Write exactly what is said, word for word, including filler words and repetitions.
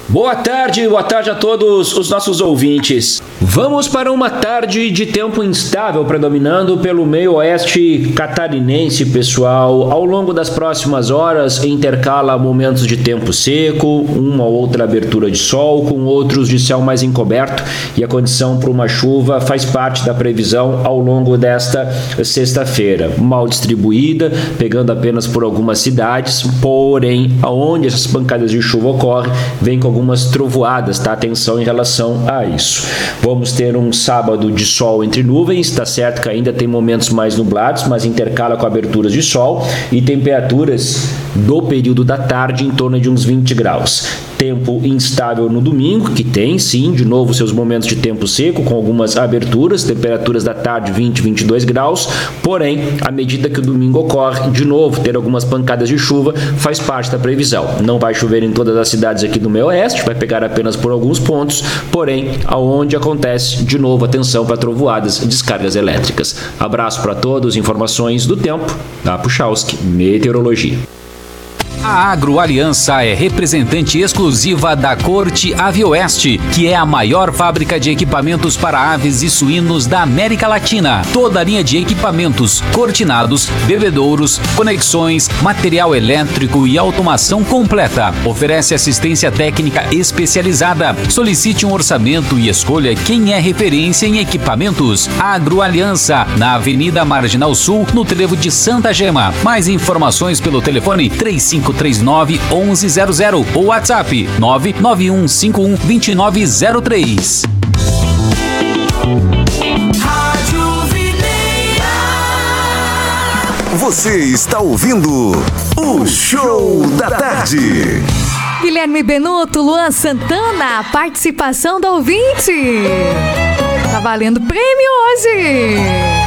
Boa tarde, boa tarde a todos os nossos ouvintes. Vamos para uma tarde de tempo instável predominando pelo meio oeste catarinense, pessoal. Ao longo das próximas horas intercala momentos de tempo seco, uma ou outra abertura de sol, com outros de céu mais encoberto, e a condição para uma chuva faz parte da previsão ao longo desta sexta-feira. Mal distribuída, pegando apenas por algumas cidades, porém, aonde essas pancadas de chuva ocorrem, vem com algumas trovoadas, tá? Atenção em relação a isso. Vamos ter um sábado de sol entre nuvens, tá certo que ainda tem momentos mais nublados, mas intercala com aberturas de sol e temperaturas do período da tarde em torno de uns vinte graus. Tempo instável no domingo, que tem sim, de novo, seus momentos de tempo seco, com algumas aberturas, temperaturas da tarde vinte, vinte e dois graus, porém, à medida que o domingo ocorre, de novo, ter algumas pancadas de chuva faz parte da previsão. Não vai chover em todas as cidades aqui do meio oeste, vai pegar apenas por alguns pontos, porém, aonde acontece, de novo, atenção para trovoadas e descargas elétricas. Abraço para todos, informações do tempo, da Puchalski Meteorologia. A Agroaliança é representante exclusiva da Corte Avioeste, que é a maior fábrica de equipamentos para aves e suínos da América Latina. Toda a linha de equipamentos, cortinados, bebedouros, conexões, material elétrico e automação completa. Oferece assistência técnica especializada. Solicite um orçamento e escolha quem é referência em equipamentos. Agroaliança, na Avenida Marginal Sul, no trevo de Santa Gema. Mais informações pelo telefone três cinco três nove, onze zero zero ou WhatsApp nove nove um cinco um, dois nove zero três. Você está ouvindo o Show da Tarde. Guilherme Benuto, Luan Santana, participação do ouvinte. Tá valendo prêmio hoje.